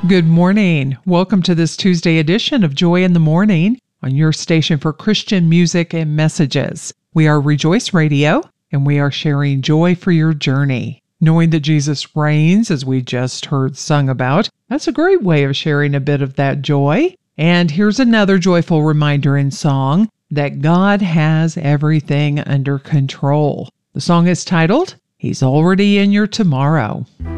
Good morning. Welcome to this Tuesday edition of Joy in the Morning on your station for Christian music and messages. We are Rejoice Radio, and we are sharing joy for your journey. Knowing that Jesus reigns, as we just heard sung about, that's a great way of sharing a bit of that joy. And here's another joyful reminder in song that God has everything under control. The song is titled, He's Already in Your Tomorrow.